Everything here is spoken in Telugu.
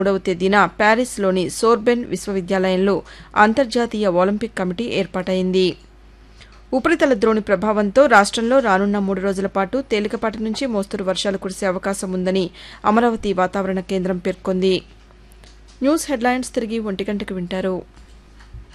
3వ తేదీన ప్యారిస్లోని సోర్బెన్ విశ్వవిద్యాలయంలో అంతర్జాతీయ ఒలింపిక్ కమిటీ ఏర్పాటైంది. ఉపరితల ద్రోణి ప్రభావంతో రాష్టంలో రానున్న 3 రోజుల పాటు తేలికపాటి నుంచి మోస్తరు వర్షాలు కురిసే అవకాశం ఉందని అమరావతి వాతావరణ కేంద్రం పేర్కొంది. న్యూస్ హెడ్లైన్స్ తిరిగి 1 గంటకు వింటారు.